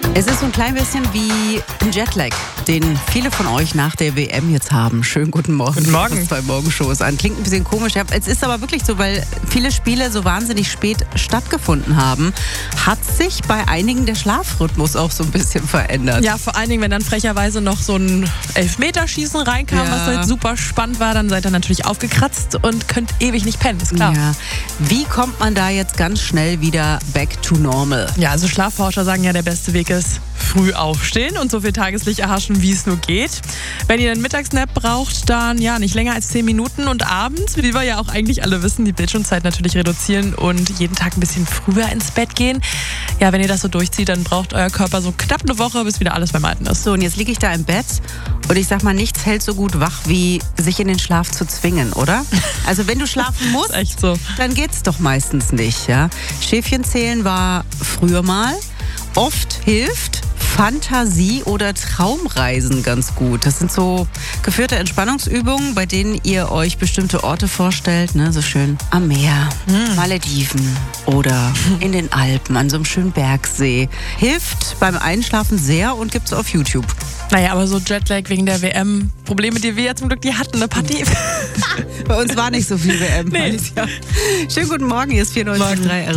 Es ist so ein klein bisschen wie ein Jetlag, den viele von euch nach der WM jetzt haben. Schönen guten Morgen. Guten Morgen. 2 Morgenshows an. Klingt ein bisschen komisch. Ja, es ist aber wirklich so, weil viele Spiele so wahnsinnig spät stattgefunden haben, hat sich bei einigen der Schlafrhythmus auch so ein bisschen verändert. Ja, vor allen Dingen, wenn dann frecherweise noch so ein Elfmeterschießen reinkam, was halt super spannend war, dann seid ihr natürlich aufgekratzt und könnt ewig nicht pennen, ist klar. Ja. Wie kommt man da jetzt ganz schnell wieder back to normal? Ja, also Schlafforscher sagen ja, der beste Weg ist früh aufstehen und so viel Tageslicht erhaschen, wie es nur geht. Wenn ihr einen Mittagsnap braucht, dann ja nicht länger als 10 Minuten und abends, wie wir ja auch eigentlich alle wissen, die Bildschirmzeit natürlich reduzieren und jeden Tag ein bisschen früher ins Bett gehen. Ja, wenn ihr das so durchzieht, dann braucht euer Körper so knapp eine Woche, bis wieder alles beim Alten ist. So, und jetzt liege ich da im Bett und ich sag mal, nichts hält so gut wach, wie sich in den Schlaf zu zwingen, oder? Also wenn du schlafen musst, ist echt so. Dann geht's doch meistens nicht, ja? Schäfchenzählen war früher mal. Oft hilft Fantasie- oder Traumreisen ganz gut. Das sind so geführte Entspannungsübungen, bei denen ihr euch bestimmte Orte vorstellt, ne? So schön am Meer, Malediven oder in den Alpen, an so einem schönen Bergsee. Hilft beim Einschlafen sehr und gibt's auf YouTube. Naja, aber so Jetlag wegen der WM, Probleme, die wir ja zum Glück die hatten, eine Partie. Bei uns war nicht so viel WM. Nee. Schönen guten Morgen, hier ist 94.3